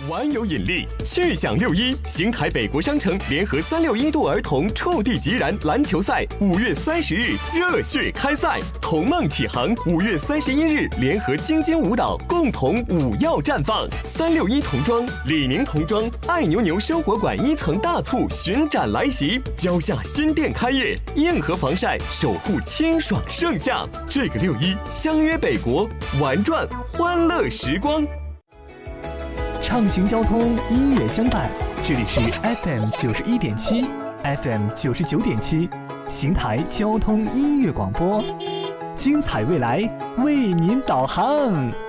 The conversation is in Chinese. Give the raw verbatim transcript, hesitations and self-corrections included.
玩有引力，趣享六一，邢台北国商城联合三六一度儿童触地即燃篮球赛，五月三十日热血开赛，童梦启航，五月三十一日联合京津舞蹈共同舞耀绽放。三六一童装、李宁童装、爱牛牛生活馆一层大促巡展来袭，蕉下新店开业，硬核防晒守护清爽盛夏。这个六一相约北国，玩转欢乐时光。 畅行交通，音乐相伴。这里是 F M 九十一点七 ，F M 九十九点七，邢台交通音乐广播，精彩未来为您导航。